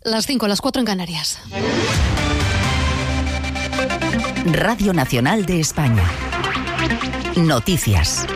Las 5, las 4 en Canarias. Radio Nacional de España. Noticias.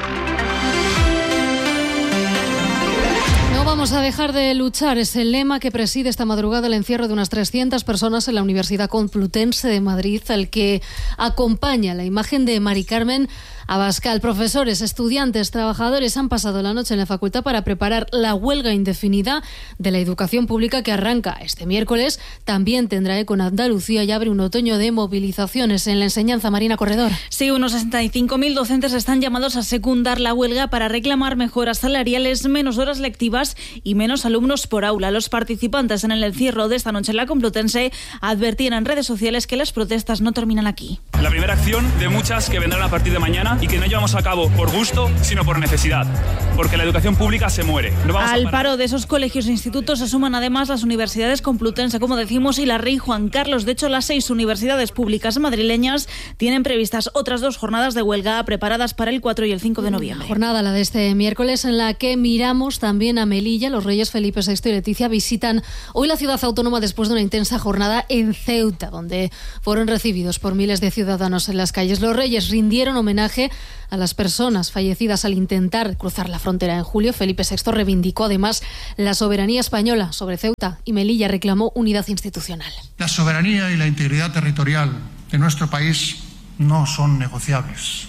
No vamos a dejar de luchar, es el lema que preside esta madrugada el encierro de unas 300 personas en la Universidad Complutense de Madrid, al que acompaña la imagen de Mari Carmen Abascal. Profesores, estudiantes, trabajadores han pasado la noche en la facultad para preparar la huelga indefinida de la educación pública que arranca este miércoles. También tendrá eco en Andalucía y abre un otoño de movilizaciones en la enseñanza. Marina Corredor. Sí, unos 65.000 docentes están llamados a secundar la huelga para reclamar mejoras salariales, menos horas lectivas y menos alumnos por aula. Los participantes en el encierro de esta noche en la Complutense advertían en redes sociales que las protestas no terminan aquí. La primera acción de muchas que vendrán a partir de mañana y que no llevamos a cabo por gusto, sino por necesidad, porque la educación pública se muere. Al paro de esos colegios e institutos se suman además las universidades Complutense, como decimos, y la Rey Juan Carlos. De hecho, las 6 universidades públicas madrileñas tienen previstas otras 2 jornadas de huelga preparadas para el 4 y el 5 de noviembre. Jornada la de este miércoles en la que miramos también a Melilla. Los reyes Felipe VI y Leticia visitan hoy la ciudad autónoma después de una intensa jornada en Ceuta, donde fueron recibidos por miles de ciudadanos en las calles. Los reyes rindieron homenaje a las personas fallecidas al intentar cruzar la frontera en julio. Felipe VI reivindicó además la soberanía española sobre Ceuta y Melilla reclamó unidad institucional. La soberanía y la integridad territorial de nuestro país no son negociables,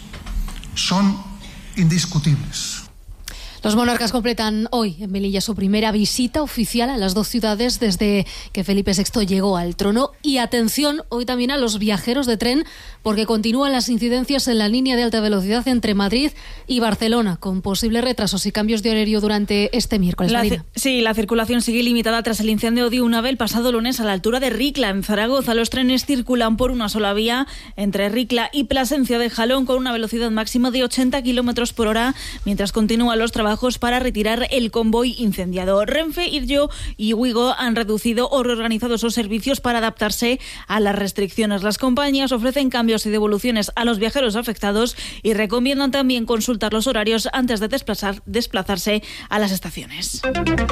son indiscutibles. Los monarcas completan hoy en Melilla su primera visita oficial a las 2 ciudades desde que Felipe VI llegó al trono. Y atención hoy también a los viajeros de tren, porque continúan las incidencias en la línea de alta velocidad entre Madrid y Barcelona, con posibles retrasos y cambios de horario durante este miércoles. La circulación sigue limitada tras el incendio de un ave el pasado lunes a la altura de Ricla, en Zaragoza. Los trenes circulan por una sola vía entre Ricla y Plasencia de Jalón con una velocidad máxima de 80 km por hora, mientras continúan los trabajos para retirar el convoy incendiado. Renfe, Iryo y Wigo han reducido o reorganizado sus servicios para adaptarse a las restricciones. Las compañías ofrecen cambios y devoluciones a los viajeros afectados y recomiendan también consultar los horarios antes de desplazarse a las estaciones.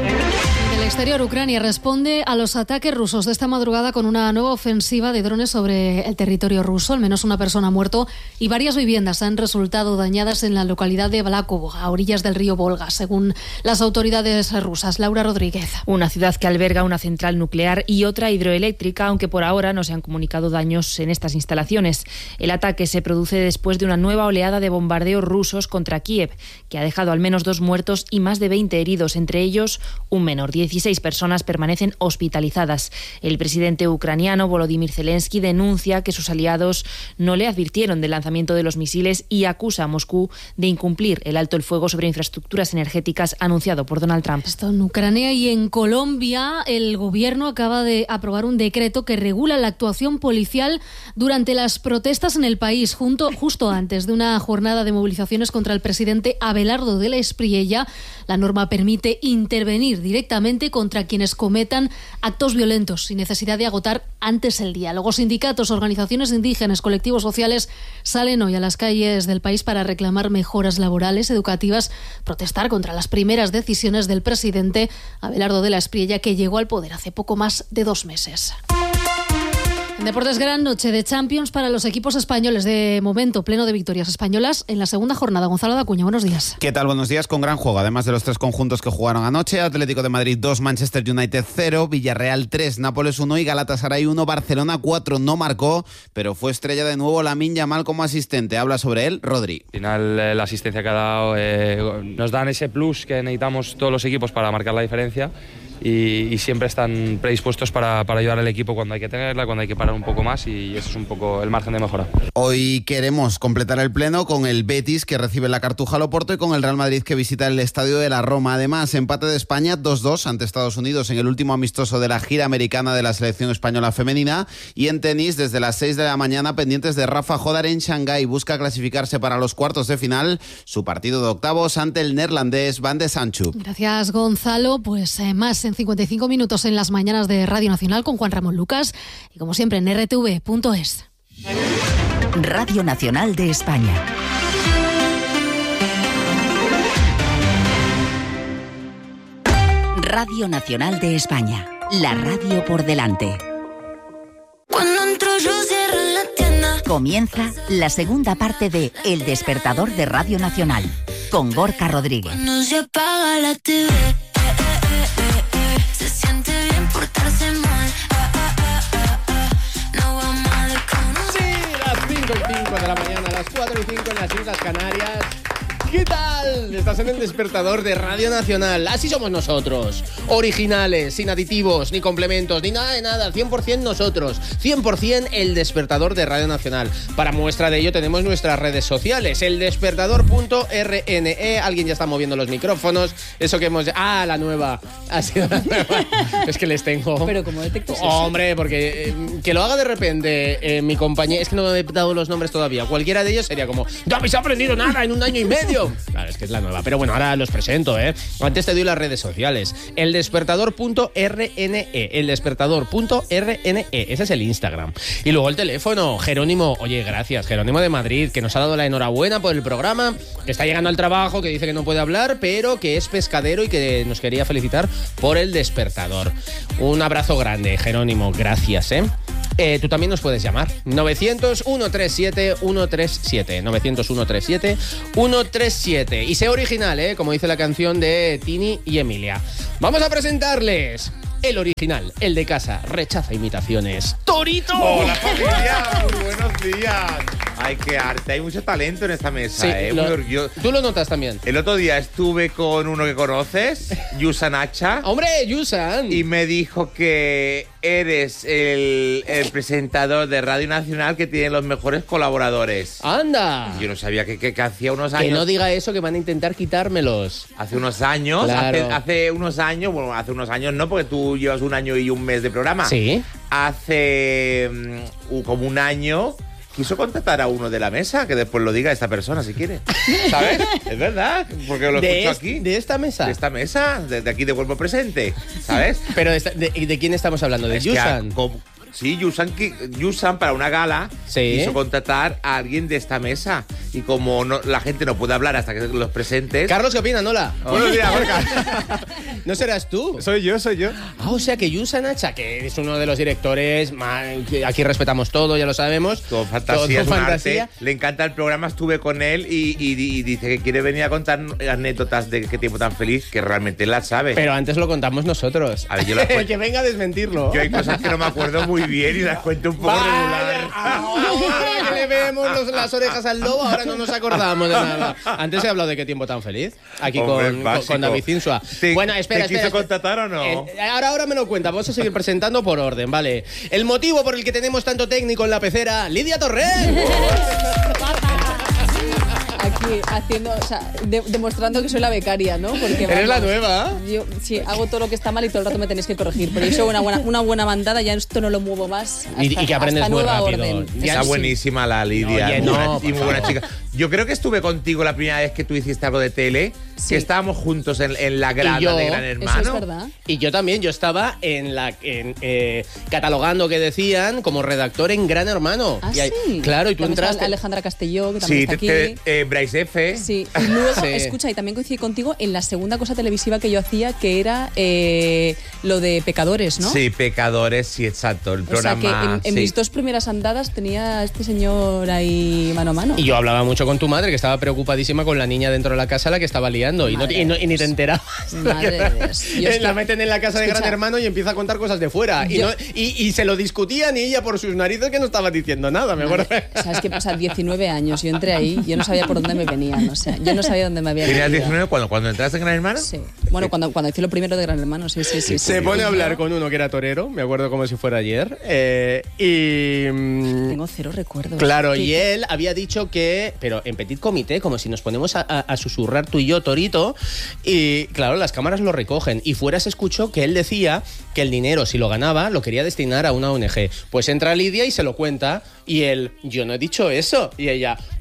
Del exterior, Ucrania responde a los ataques rusos de esta madrugada con una nueva ofensiva de drones sobre el territorio ruso. Al menos una persona ha muerto y varias viviendas han resultado dañadas en la localidad de Balakovo, a orillas del río Volga, según las autoridades rusas. Laura Rodríguez. Una ciudad que alberga una central nuclear y otra hidroeléctrica, aunque por ahora no se han comunicado daños en estas instalaciones. El ataque se produce después de una nueva oleada de bombardeos rusos contra Kiev, que ha dejado al menos 2 muertos y más de 20 heridos, entre ellos un menor. 16 personas permanecen hospitalizadas. El presidente ucraniano Volodymyr Zelensky denuncia que sus aliados no le advirtieron del lanzamiento de los misiles y acusa a Moscú de incumplir el alto el fuego sobre infraestructuras energéticas anunciado por Donald Trump. Esto en Ucrania. Y en Colombia el gobierno acaba de aprobar un decreto que regula la actuación policial durante las protestas en el país, justo antes de una jornada de movilizaciones contra el presidente Abelardo de la Espriella. La norma permite intervenir directamente contra quienes cometan actos violentos sin necesidad de agotar antes el diálogo. Sindicatos, organizaciones indígenas, colectivos sociales salen hoy a las calles del país para reclamar mejoras laborales, educativas, protestar contra las primeras decisiones del presidente Abelardo de la Espriella, que llegó al poder hace poco más de 2 meses. En deportes, gran noche de Champions para los equipos españoles. De momento, pleno de victorias españolas en la segunda jornada. Gonzalo Dacuña, buenos días. ¿Qué tal? Buenos días, con gran juego. Además de los 3 conjuntos que jugaron anoche: Atlético de Madrid 2, Manchester United 0, Villarreal 3, Nápoles 1 y Galatasaray 1, Barcelona 4. No marcó, pero fue estrella de nuevo Lamine Yamal como asistente. Habla sobre él Rodri. Al final, la asistencia que ha dado nos dan ese plus que necesitamos todos los equipos para marcar la diferencia. Y siempre están predispuestos para ayudar al equipo cuando hay que tenerla, cuando hay que parar un poco más, y eso es un poco el margen de mejora. Hoy queremos completar el pleno con el Betis, que recibe la Cartuja Loporto, y con el Real Madrid, que visita el Estadio de la Roma. Además, empate de España 2-2 ante Estados Unidos en el último amistoso de la gira americana de la selección española femenina. Y en tenis, desde las 6 de la mañana, pendientes de Rafa Jodar en Shanghái. Busca clasificarse para los cuartos de final, su partido de octavos ante el neerlandés Van de Sancho. Gracias, Gonzalo. Pues más en 55 minutos en las mañanas de Radio Nacional con Juan Ramón Lucas y como siempre en rtv.es. Radio Nacional de España. Radio Nacional de España. la radio por delante. Cuando entro yo cierro la tienda. Comienza la segunda parte de El Despertador de Radio Nacional, con Gorka Rodríguez. Cuando se apaga la TV, se siente bien portarse mal. No vamos a desconocer. Sí, las 5:05 de la mañana, las 4:05 en las Islas Canarias. ¿Qué tal? Estás en El Despertador de Radio Nacional. Así somos nosotros. Originales, sin aditivos, ni complementos, ni nada de nada. 100% nosotros. 100% El Despertador de Radio Nacional. Para muestra de ello tenemos nuestras redes sociales. eldespertador.rne. Alguien ya está moviendo los micrófonos. Eso que hemos... Ah, la nueva. Ha sido la nueva. Es que les tengo... Pero ¿cómo detectas eso? Hombre, porque que lo haga de repente mi compañía... Es que no me he dado los nombres todavía. Cualquiera de ellos sería como... ¡No habéis aprendido nada en un año y medio! Claro, es que es la nueva. Pero bueno, ahora los presento, ¿eh? Antes te doy las redes sociales. eldespertador.rne. eldespertador.rne. Ese es el Instagram. Y luego el teléfono. Jerónimo. Oye, gracias. Jerónimo de Madrid, que nos ha dado la enhorabuena por el programa, que está llegando al trabajo, que dice que no puede hablar, pero que es pescadero y que nos quería felicitar por El Despertador. Un abrazo grande, Jerónimo. Gracias, ¿eh? Tú también nos puedes llamar. 900-137-137. 900-137-137. Y sé original, como dice la canción de Tini y Emilia. Vamos a presentarles el original, el de casa. Rechaza imitaciones. ¡Torito! ¡Hola, familia! Muy buenos días. Ay, qué arte. Hay mucho talento en esta mesa, Sí, Muy orgulloso. tú lo notas también. El otro día estuve con uno que conoces, Yusan Hacha. ¡Hombre, Yusan! Y me dijo que eres el presentador de Radio Nacional que tiene los mejores colaboradores. ¡Anda! Yo no sabía que hacía unos años... Que no diga eso, que van a intentar quitármelos. Hace unos años, Claro. hace unos años no, porque tú llevas un año y un mes de programa. Sí. Hace como un año quiso contratar a uno de la mesa, que después lo diga esta persona si quiere. ¿Sabes? Es verdad, porque lo escucho aquí. ¿De esta mesa? De esta mesa, de aquí de Cuerpo Presente, ¿sabes? Pero ¿de quién estamos hablando? ¿De Es que Yusan? Sí, Yusan para una gala quiso contratar a alguien de esta mesa. Y como la gente no puede hablar hasta que los presentes... Carlos, ¿qué opinan? Hola. Buenos días, Gorka. ¿No serás tú? Soy yo. Ah, o sea que Yusan Hacha, que es uno de los directores, que aquí respetamos todo, ya lo sabemos. Todo fantasía, todo es un fantasía. arte. Le encanta el programa, estuve con él y dice que quiere venir a contar anécdotas de qué tiempo tan feliz, que realmente él las sabe. Pero antes lo contamos nosotros. A ver, yo las cuento. Que venga a desmentirlo. Yo hay cosas que no me acuerdo muy bien y las cuento un poco regular. Ahora que le vemos las orejas al lobo, ahora no nos acordamos de nada. Antes he hablado de qué tiempo tan feliz. Aquí con David Zinsua. Bueno, espera. ¿Te quiso contratar o no? Ahora me lo cuenta. Vamos a seguir presentando por orden, ¿vale? El motivo por el que tenemos tanto técnico en la pecera, Lidia Torrent. Aquí haciendo, o sea, demostrando que soy la becaria, ¿no? Porque ¿Eres la nueva? Yo sí, hago todo lo que está mal y todo el rato me tenéis que corregir. Pero yo soy una buena mandada, ya esto no lo muevo más. Y que aprendes muy rápido. Está buenísima la Lidia. Oye, muy buena chica. Yo creo que estuve contigo la primera vez que tú hiciste algo de tele, que estábamos juntos en la grada de Gran Hermano. Eso es verdad. Y yo también, yo estaba catalogando que decían como redactor en Gran Hermano. Ah, sí. Claro, y tú también entraste. Alejandra Castelló, que también está aquí. Bryce F. Sí, y luego, Sí. escucha, y también coincidí contigo en la segunda cosa televisiva que yo hacía, que era lo de Pecadores, ¿no? Sí, Pecadores, sí, exacto, el programa. O sea, que en mis dos primeras andadas tenía a este señor ahí mano a mano. Y yo hablaba mucho con tu madre, que estaba preocupadísima con la niña dentro de la casa, la que estaba liando. Y ni te enterabas. Madre de Dios. La meten en la casa de Gran Hermano y empieza a contar cosas de fuera. Y se lo discutían y ella por sus narices que no estaba diciendo nada, me acuerdo. ¿Sabes qué pasa? 19 años, yo entré ahí, yo no sabía por dónde me venían, o sea, yo no sabía dónde me había ¿Tenías metido. 19 cuando entraste en Gran Hermano? Sí. Bueno, cuando hice lo primero de Gran Hermano, sí. Se pone a hablar con uno que era torero, me acuerdo como si fuera ayer. Tengo cero recuerdos. Claro, y él había dicho que, pero en petit comité, como si nos ponemos a susurrar tú y yo, Torito, y claro, las cámaras lo recogen. Y fuera se escuchó que él decía que el dinero, si lo ganaba, lo quería destinar a una ONG. Pues entra Lidia y se lo cuenta, y él, yo no he dicho eso. Y ella,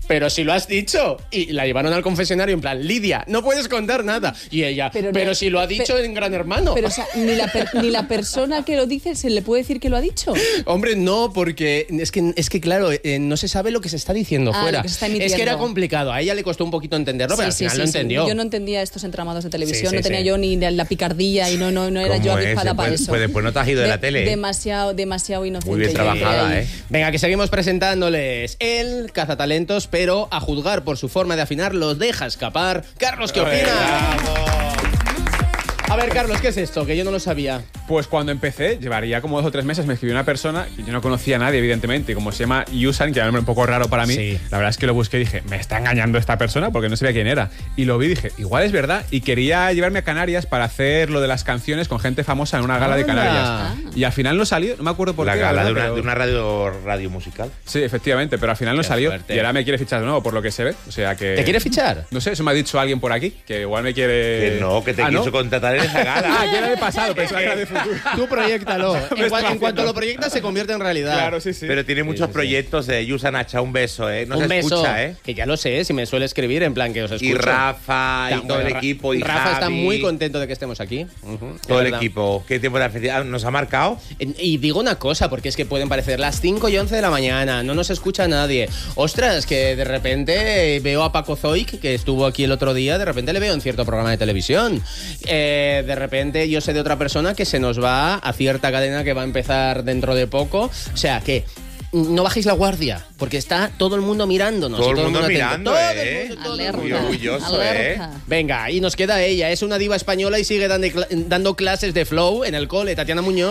pero si lo has dicho. Y la llevaron al confesionario en plan, Lidia, no puedes contar nada. Y ella, pero si lo ha dicho en Gran Hermano. Pero, o sea, ni la persona que lo dice se le puede decir que lo ha dicho. Hombre, no, porque es que claro, no se sabe lo que se está diciendo fuera. Lo que se está emitiendo. Es que era complicado. A ella le costó un poquito entenderlo, pero al final lo entendió. Yo no entendía estos entramados de televisión, no tenía yo ni la picardía y no era yo avispada para eso. Pues después no te has ido de la tele. Demasiado inocente. Muy bien trabajada, Venga, que seguimos presentándoles el cazatalentos, pero a juzgar por su forma de afinar los deja escapar. Carlos, ¿qué opinas? A ver, Carlos, ¿qué es esto? Que yo no lo sabía. Pues cuando empecé, llevaría como 2 o 3 meses, me escribió una persona que yo no conocía a nadie, evidentemente, y como se llama Yusan, que era un nombre un poco raro para mí, la verdad es que lo busqué y dije, me está engañando esta persona porque no sabía quién era. Y lo vi y dije, igual es verdad, y quería llevarme a Canarias para hacer lo de las canciones con gente famosa en una gala de Canarias. Y al final no salió, no me acuerdo por qué. La gala de una radio musical. Sí, efectivamente, pero al final no salió. Suerte. Y ahora me quiere fichar de nuevo, por lo que se ve. O sea que... ¿Te quiere fichar? No sé, eso me ha dicho alguien por aquí, que igual me quiere... Que no, que te quiso contratar en esa gala. Que era de pasado, pensaba que era de futuro. Tú proyéctalo. En cuanto lo proyectas se convierte en realidad. Claro, sí. Pero tiene muchos proyectos de Yusan Hacha, un beso, ¿eh? No un se beso, escucha, que ya lo sé, si me suele escribir en plan que os escucho. Y Rafa, y todo el equipo, y Rafa Javi. está muy contento de que estemos aquí. Todo el equipo. ¿Qué tiempo de felicidad nos ha marcado? Y digo una cosa, porque es que pueden parecer las 5 y 11 de la mañana, no nos escucha nadie. Ostras, que de repente veo a Paco Zoic, que estuvo aquí el otro día, de repente le veo en cierto programa de televisión. De repente yo sé de otra persona que se nos va a cierta cadena que va a empezar dentro de poco. O sea, que no bajéis la guardia, porque está todo el mundo mirándonos. Todo el mundo mirando, todo el mundo, muy orgulloso, Venga, y nos queda ella. Es una diva española y sigue dando clases de flow en el cole. Tatiana Muñoz.